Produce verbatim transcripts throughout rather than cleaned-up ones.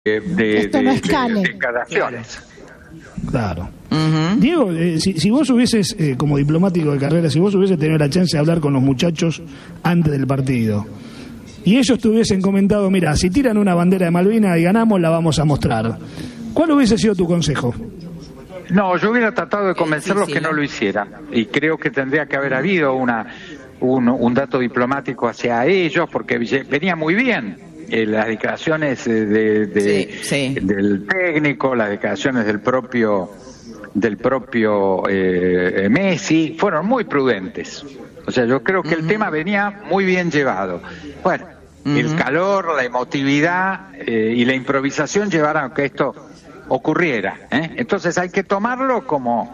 de, Esto no de, escale. de declaraciones. Claro. Uh-huh. Diego, eh, si, si vos hubieses, eh, como diplomático de carrera, si vos hubieses tenido la chance de hablar con los muchachos antes del partido, y ellos te hubiesen comentado, mira, si tiran una bandera de Malvinas y ganamos, la vamos a mostrar, ¿cuál hubiese sido tu consejo? No, yo hubiera tratado de convencerlos sí, sí, que no ¿no? lo hicieran, y creo que tendría que haber habido una un, un dato diplomático hacia ellos, porque venía muy bien eh, las declaraciones de, de, Sí, sí. del técnico, las declaraciones del propio del propio eh, Messi, fueron muy prudentes. O sea, yo creo que uh-huh. el tema venía muy bien llevado. Bueno, uh-huh. el calor, la emotividad eh, y la improvisación llevaron a que esto ocurriera, ¿eh? Entonces hay que tomarlo como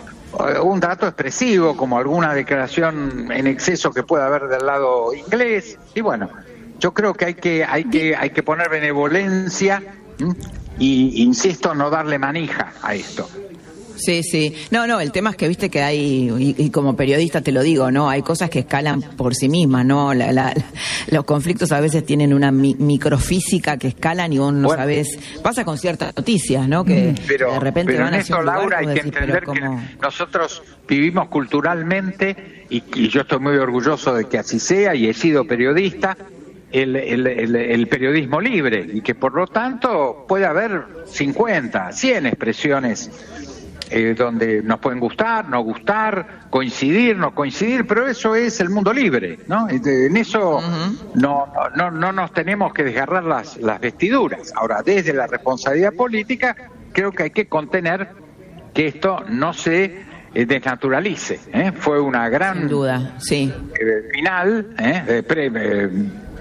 un dato expresivo, como alguna declaración en exceso que pueda haber del lado inglés. Y bueno, yo creo que hay que hay que hay que poner benevolencia ¿m? y insisto, no darle manija a esto. Sí, sí. No, no, el tema es que viste que hay, y, y como periodista te lo digo, ¿no? Hay cosas que escalan por sí mismas, ¿no? La, la, los conflictos a veces tienen una mi, microfísica que escalan y vos no bueno, sabés. Pasa con ciertas noticias, ¿no? Que pero, de repente pero van en hacia esto, un lugar, Laura, hay que decís, entender como... que nosotros vivimos culturalmente, y, y yo estoy muy orgulloso de que así sea, y he sido periodista, El, el, el, el periodismo libre, y que por lo tanto puede haber cincuenta, cien expresiones eh, donde nos pueden gustar, no gustar, coincidir, no coincidir, pero eso es el mundo libre, ¿no? En eso uh-huh. no, no, no nos tenemos que desgarrar las, las vestiduras. Ahora, desde la responsabilidad política, creo que hay que contener que esto no se eh, desnaturalice, ¿eh? Fue una gran Sin duda, sí. eh, final, ¿eh? De pre, eh,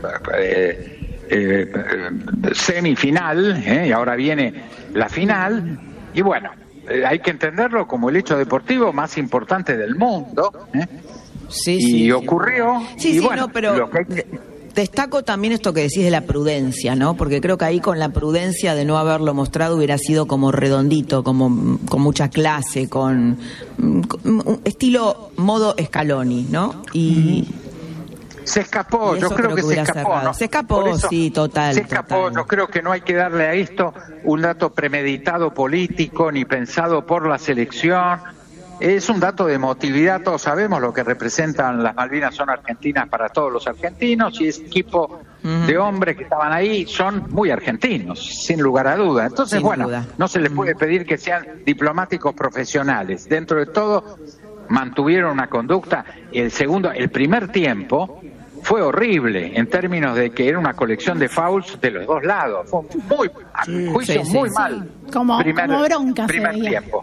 Eh, eh, semifinal, eh, y ahora viene la final, y bueno, eh, hay que entenderlo como el hecho deportivo más importante del mundo, eh, sí, y sí, ocurrió, sí, y sí, bueno, no, pero lo que hay que... destaco también esto que decís de la prudencia, ¿no? Porque creo que ahí con la prudencia de no haberlo mostrado hubiera sido como redondito, como con mucha clase, con, con estilo modo Scaloni, ¿no? Y... Mm. Se escapó, yo creo, creo que, que se escapó, ¿no? Se escapó, eso, sí, total. Se escapó, total. Yo creo que no hay que darle a esto un dato premeditado político ni pensado por la selección. Es un dato de emotividad, todos sabemos lo que representan las Malvinas, son argentinas para todos los argentinos, y ese equipo uh-huh. de hombres que estaban ahí son muy argentinos, sin lugar a duda. Entonces, sin bueno, duda. no se les puede pedir que sean diplomáticos profesionales. Dentro de todo, mantuvieron una conducta. El segundo, el primer tiempo fue horrible en términos de que era una colección de fouls de los dos lados. Fue muy, a mi juicio, sí, muy sí, mal. Sí. Como, primer, como bronca primer se veía. tiempo.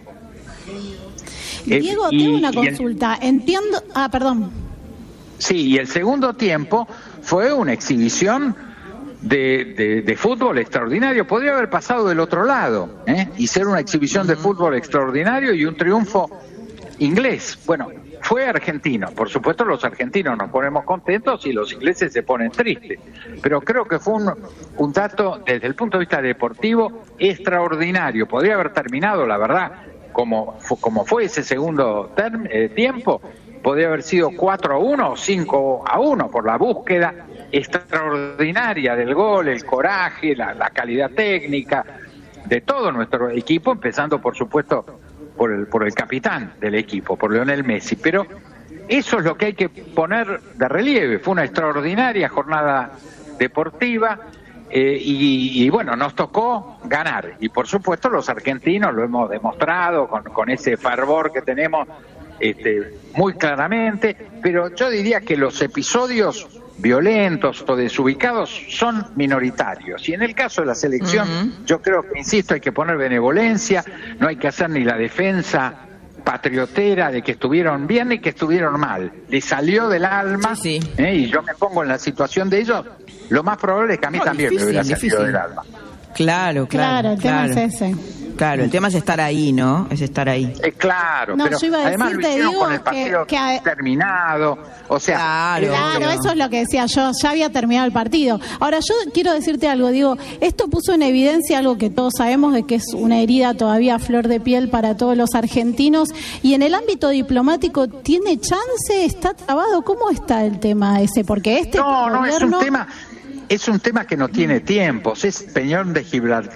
Diego, eh, y, tengo una consulta. El... Entiendo. Ah, perdón. Sí, y el segundo tiempo fue una exhibición de, de, de fútbol extraordinario. Podría haber pasado del otro lado, ¿eh? Y ser una exhibición de fútbol extraordinario y un triunfo inglés. Bueno, fue argentino. Por supuesto, los argentinos nos ponemos contentos y los ingleses se ponen tristes. Pero creo que fue un, un dato, desde el punto de vista deportivo, extraordinario. Podría haber terminado, la verdad, como, como fue ese segundo term, eh, tiempo, podría haber sido cuatro a uno o cinco a uno por la búsqueda extraordinaria del gol, el coraje, la, la calidad técnica de todo nuestro equipo, empezando, por supuesto, por el por el capitán del equipo, por Lionel Messi. Pero eso es lo que hay que poner de relieve. Fue una extraordinaria jornada deportiva, eh, y, y bueno, nos tocó ganar, y por supuesto los argentinos lo hemos demostrado con, con ese fervor que tenemos, este, muy claramente. Pero yo diría que los episodios violentos o desubicados son minoritarios, y en el caso de la selección uh-huh. yo creo que, insisto, hay que poner benevolencia, no hay que hacer ni la defensa patriotera de que estuvieron bien ni que estuvieron mal, le salió del alma, sí, sí. ¿eh? Y yo me pongo en la situación de ellos, lo más probable es que a mí no, también difícil, me hubiera difícil. salido del alma. Claro, claro, claro, el claro. tema es ese. Claro, el tema es estar ahí, ¿no? Es estar ahí. Eh, claro, no, pero además lo hicieron digo, con el partido que, que... terminado, o sea... Claro, claro, eso es lo que decía yo, ya había terminado el partido. Ahora, yo quiero decirte algo, digo, esto puso en evidencia algo que todos sabemos, de que es una herida todavía a flor de piel para todos los argentinos, y en el ámbito diplomático, ¿tiene chance? ¿Está trabado? ¿Cómo está el tema ese? Porque este no, gobierno... no, es un tema... es un tema que no tiene tiempos, es Peñón de Gibraltar.